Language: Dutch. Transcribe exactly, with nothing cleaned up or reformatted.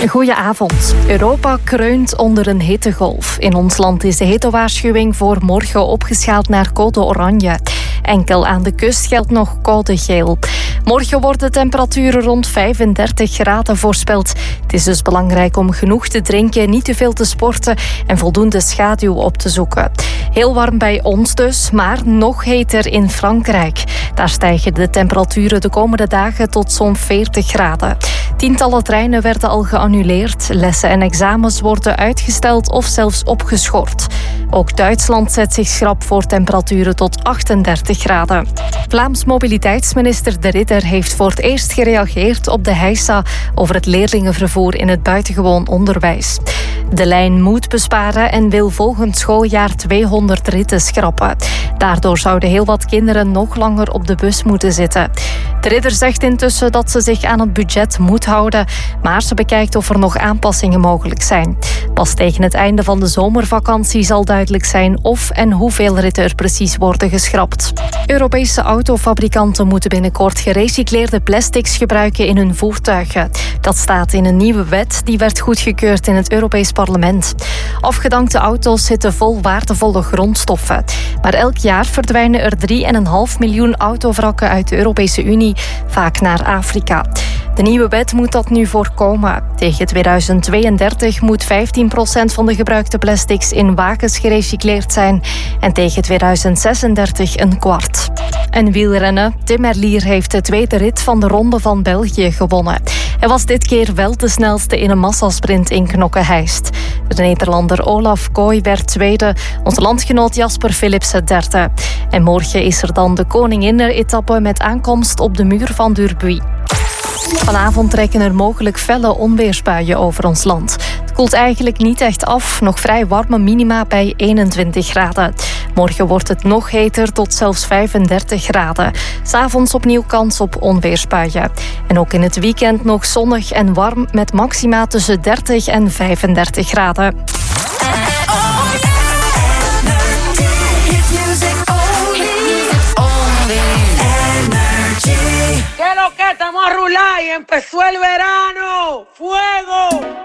Goedenavond. Europa kreunt onder een hittegolf. In ons land is de hittewaarschuwing voor morgen opgeschaald naar code oranje. Enkel aan de kust geldt nog code geel. Morgen worden temperaturen rond vijfendertig graden voorspeld. Het is dus belangrijk om genoeg te drinken, niet te veel te sporten en voldoende schaduw op te zoeken. Heel warm bij ons dus, maar nog heter in Frankrijk. Daar stijgen de temperaturen de komende dagen tot zo'n veertig graden. Tientallen treinen werden al geannuleerd. Lessen en examens worden uitgesteld of zelfs opgeschort. Ook Duitsland zet zich schrap voor temperaturen tot achtendertig graden. Vlaams mobiliteitsminister De Ridder heeft voor het eerst gereageerd op de heisa over het leerlingenvervoer in het buitengewoon onderwijs. De lijn moet besparen en wil volgend schooljaar tweehonderd ritten schrappen. Daardoor zouden heel wat kinderen nog langer op de bus moeten zitten. De Ridder zegt intussen dat ze zich aan het budget moet houden, maar ze bekijkt of er nog aanpassingen mogelijk zijn. Pas tegen het einde van de zomervakantie zal duidelijk zijn of en hoeveel ritten er precies worden geschrapt. Europese autofabrikanten moeten binnenkort gerecycleerde plastics gebruiken in hun voertuigen. Dat staat in een nieuwe wet die werd goedgekeurd in het Europees Parlement. Afgedankte auto's zitten vol waardevolle grondstoffen. Maar elk jaar verdwijnen er drie komma vijf miljoen autovrakken uit de Europese Unie, vaak naar Afrika. De nieuwe wet moet dat nu voorkomen. Tegen tweeduizend tweeëndertig moet vijftien procent van de gebruikte plastics in wagens gerecycleerd zijn en tegen tweeduizend zesendertig een kwart. En wielrennen. Tim Merlier heeft de tweede rit van de Ronde van België gewonnen. Hij was dit keer wel de snelste in een massasprint in Knokke-Heist. De Nederlander Olaf Kooi werd tweede, onze landgenoot Jasper Philipsen derde. En morgen is er dan de Koninginner-etappe met aankomst op de muur van Durbuy. Vanavond trekken er mogelijk felle onweersbuien over ons land. Het koelt eigenlijk niet echt af, nog vrij warme minima bij eenentwintig graden. Morgen wordt het nog heter tot zelfs vijfendertig graden. 'S Avonds opnieuw kans op onweersbuien. En ook in het weekend nog zonnig en warm met maxima tussen dertig en vijfendertig graden. ¿Qué es lo que estamos a rular y empezó el verano? ¡Fuego!